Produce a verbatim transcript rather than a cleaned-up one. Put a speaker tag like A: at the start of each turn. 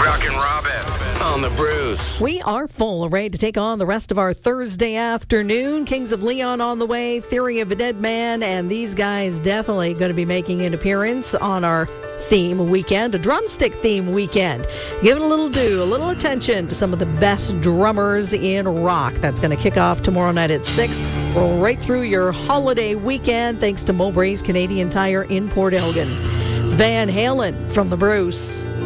A: Rockin' Robin on the Bruce.
B: We are full, ready to take on the rest of our Thursday afternoon. Kings of Leon on the way, Theory of a Dead Man, and these guys definitely going to be making an appearance on our theme weekend, a drumstick theme weekend. Giving a little due, a little attention to some of the best drummers in rock. That's going to kick off tomorrow night at six. Roll right through your holiday weekend thanks to Mowbray's Canadian Tire in Port Elgin. It's Van Halen from the Bruce.